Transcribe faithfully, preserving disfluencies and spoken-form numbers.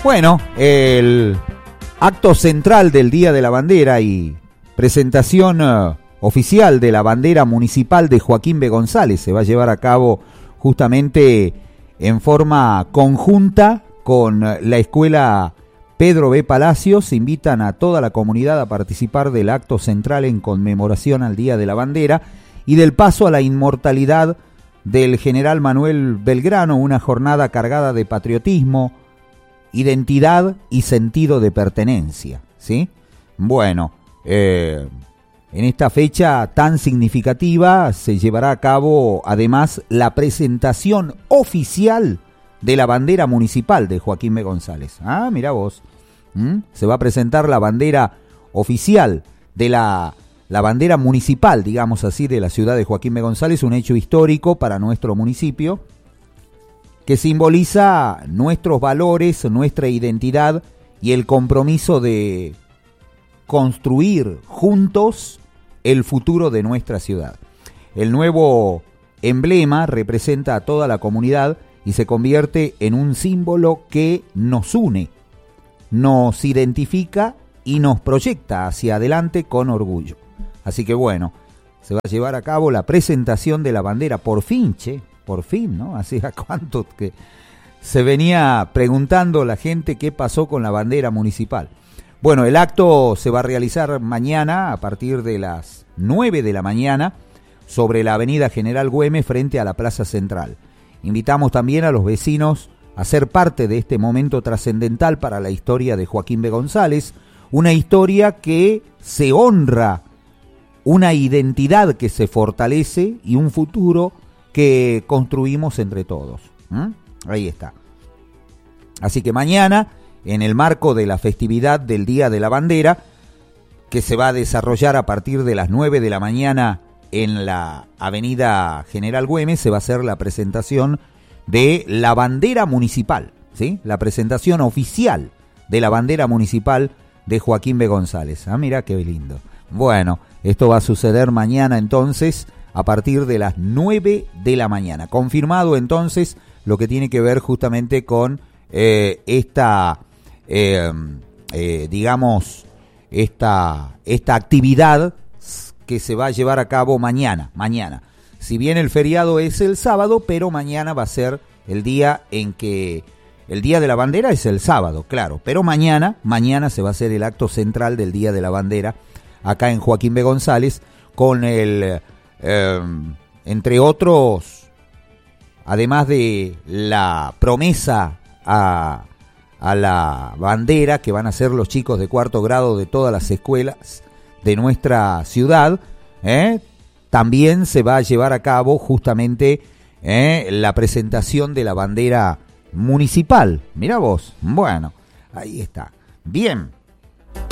Bueno, el acto central del Día de la Bandera y presentación uh, oficial de la bandera municipal de Joaquín B. González se va a llevar a cabo justamente en forma conjunta con la escuela Pedro B. Palacios. Invitan a toda la comunidad a participar del acto central en conmemoración al Día de la Bandera y del paso a la inmortalidad del general Manuel Belgrano, una jornada cargada de patriotismo, identidad y sentido de pertenencia, ¿sí? Bueno, eh, en esta fecha tan significativa se llevará a cabo además la presentación oficial de la bandera municipal de Joaquín B. González. Ah, mirá vos. ¿Mm? Se va a presentar la bandera oficial de la, la bandera municipal, digamos así, de la ciudad de Joaquín B. González, un hecho histórico para nuestro municipio, que simboliza nuestros valores, nuestra identidad y el compromiso de construir juntos el futuro de nuestra ciudad. El nuevo emblema representa a toda la comunidad y se convierte en un símbolo que nos une, nos identifica y nos proyecta hacia adelante con orgullo. Así que bueno, se va a llevar a cabo la presentación de la bandera, por fin, che. Por fin, ¿no? Hacía cuánto que se venía preguntando la gente qué pasó con la bandera municipal. Bueno, el acto se va a realizar mañana a partir de las nueve de la mañana sobre la avenida General Güemes frente a la Plaza Central. Invitamos también a los vecinos a ser parte de este momento trascendental para la historia de Joaquín B. González, una historia que se honra, una identidad que se fortalece y un futuro que construimos entre todos. ¿Mm? Ahí está. Así que mañana, en el marco de la festividad del Día de la Bandera, que se va a desarrollar a partir de las nueve de la mañana en la avenida General Güemes, se va a hacer la presentación de la bandera municipal, ¿sí? La presentación oficial de la bandera municipal de Joaquín B. González. Ah, mira qué lindo. Bueno, esto va a suceder mañana entonces, a partir de las nueve de la mañana. Confirmado entonces lo que tiene que ver justamente con eh, esta, eh, eh, digamos, esta, esta actividad que se va a llevar a cabo mañana, mañana. Si bien el feriado es el sábado, pero mañana va a ser el día en que, el Día de la Bandera es el sábado, claro, pero mañana, mañana se va a hacer el acto central del Día de la Bandera, acá en Joaquín B. González, con el... Eh, entre otros, además de la promesa a, a la bandera que van a hacer los chicos de cuarto grado de todas las escuelas de nuestra ciudad, ¿eh? También se va a llevar a cabo justamente ¿eh? la presentación de la bandera municipal. Mirá vos, bueno, ahí está. Bien.